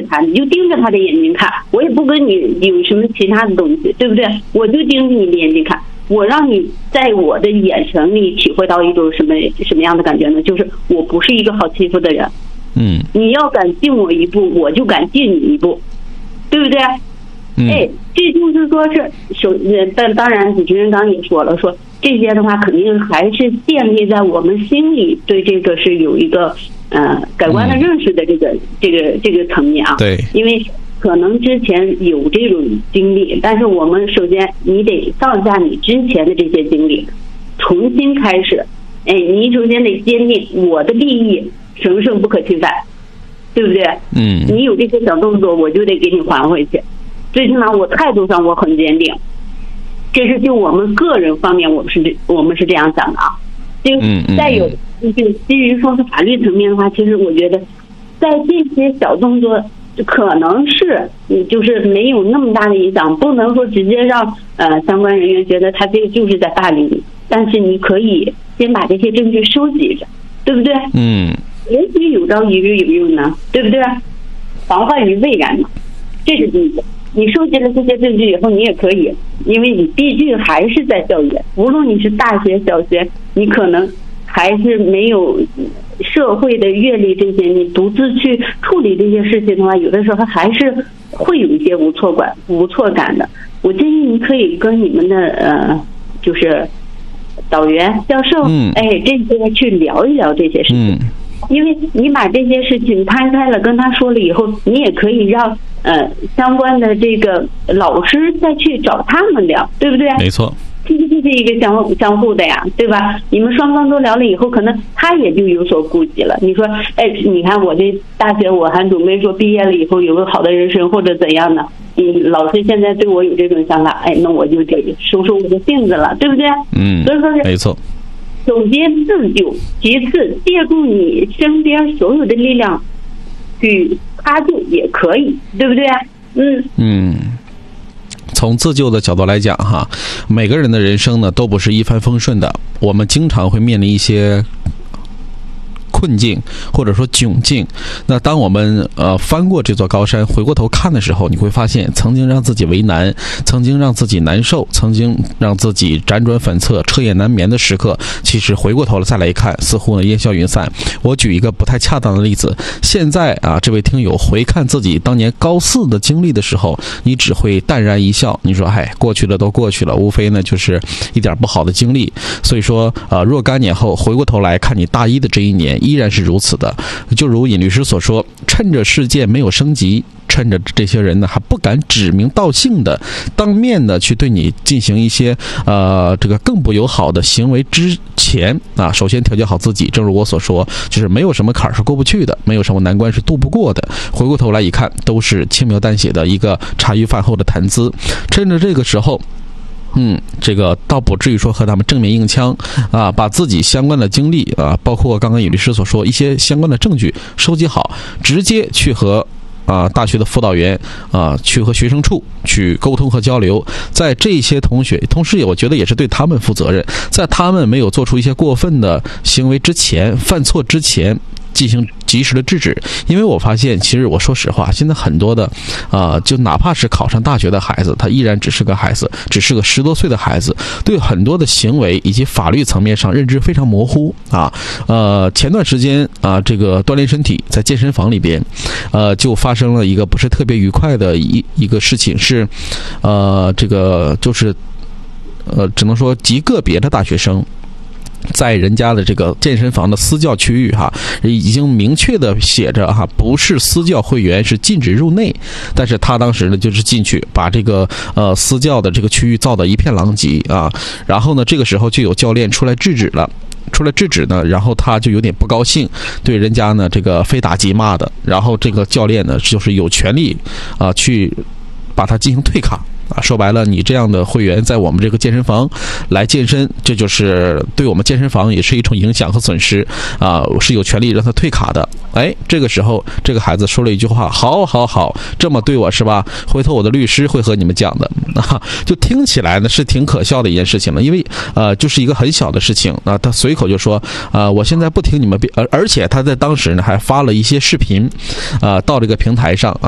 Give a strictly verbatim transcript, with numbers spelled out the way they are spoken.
他，你就盯着他的眼睛看，我也不跟你有什么其他的东西，对不对？我就盯着你的眼睛看，我让你在我的眼神里体会到一种什么什么样的感觉呢？就是我不是一个好欺负的人。 嗯， 你要敢进我一步，我就敢进你一步，对不对？ 嗯、 哎，这就是说是首，但当然主持人刚也说了，说这些的话肯定还是建立在我们心里对这个是有一个呃改观的认识的这个、嗯、这个这个层面啊。 对， 因为可能之前有这种经历，但是我们首先你得放下你之前的这些经历，重新开始。哎，你首先得坚定我的利益神圣不可侵犯，对不对？ 嗯， 你有这些小动作，我就得给你还回去。最起码我态度上我很坚定，这是就我们个人方面，我们是这我们是这样想的啊。就再有就是基于说是法律层面的话，其实我觉得在这些小动作可能是就是没有那么大的影响，不能说直接让呃相关人员觉得他这个就是在霸凌你，但是你可以先把这些证据收集着，对不对？ 嗯， 也许有朝一日有用呢，对不对？防患于未然嘛，这是第一个。你收集了这些证据以后，你也可以，因为你毕竟还是在校园，无论你是大学、小学，你可能还是没有社会的阅历，这些你独自去处理这些事情的话，有的时候还是会有一些无措感、无措感的。我建议你可以跟你们的呃，就是导员、教授， 嗯、 哎，这些去聊一聊这些事情。嗯，因为你把这些事情摊开了，跟他说了以后，你也可以让呃相关的这个老师再去找他们聊，对不对？ 没错， 其实这是一个相相互的呀，对吧？你们双方都聊了以后，可能他也就有所顾忌了。你说，哎，你看我这大学我还准备说毕业了以后有个好的人生或者怎样的，嗯，老师现在对我有这种想法，哎，那我就得收收我的性子了，对不对？ 嗯， 所以说是没错。 首先自救，其次借助你身边所有的力量去搭救也可以，对不对？嗯嗯，从自救的角度来讲哈，每个人的人生呢都不是一帆风顺的，我们经常会面临一些困境或者说窘境。那当我们呃翻过这座高山，回过头看的时候，你会发现曾经让自己为难，曾经让自己难受，曾经让自己辗转反侧、彻夜难眠的时刻，其实回过头了再来一看，似乎呢烟消云散。我举一个不太恰当的例子，现在啊，这位听友回看自己当年高四的经历的时候，你只会淡然一笑，你说哎，过去的都过去了，无非呢就是一点不好的经历。所以说呃若干年后回过头来看你大一的这一年，依然是如此的。就如尹律师所说，趁着事件没有升级，趁着这些人呢还不敢指名道姓的当面的去对你进行一些呃这个更不友好的行为之前啊，首先调节好自己。正如我所说，就是没有什么坎是过不去的，没有什么难关是渡不过的。回过头来一看，都是轻描淡写的一个茶余饭后的谈资。趁着这个时候，嗯，这个倒不至于说和他们正面硬枪啊，把自己相关的经历啊，包括刚刚尹律师所说一些相关的证据收集好，直接去和啊大学的辅导员啊，去和学生处去沟通和交流。在这些同学，同时也我觉得也是对他们负责任，在他们没有做出一些过分的行为之前，犯错之前，进行及时的制止。因为我发现其实我说实话，现在很多的啊、呃，就哪怕是考上大学的孩子，他依然只是个孩子，只是个十多岁的孩子，对很多的行为以及法律层面上认知非常模糊啊。呃前段时间啊，这个锻炼身体在健身房里边呃就发生了一个不是特别愉快的一一个事情，是呃这个就是呃只能说极个别的大学生在人家的这个健身房的私教区域哈，已经明确的写着哈，不是私教会员是禁止入内。但是他当时呢就是进去把这个呃私教的这个区域造得一片狼藉啊，然后呢这个时候就有教练出来制止了。出来制止呢，然后他就有点不高兴，对人家呢这个非打即骂的，然后这个教练呢就是有权利啊、呃、去把他进行退卡。啊，说白了，你这样的会员在我们这个健身房来健身，这就是对我们健身房也是一种影响和损失啊，是有权利让他退卡的。哎，这个时候这个孩子说了一句话：好好好，这么对我是吧？回头我的律师会和你们讲的啊。就听起来呢是挺可笑的一件事情了，因为呃就是一个很小的事情啊，他随口就说啊、呃，我现在不听你们，而而且他在当时呢还发了一些视频啊到这个平台上啊，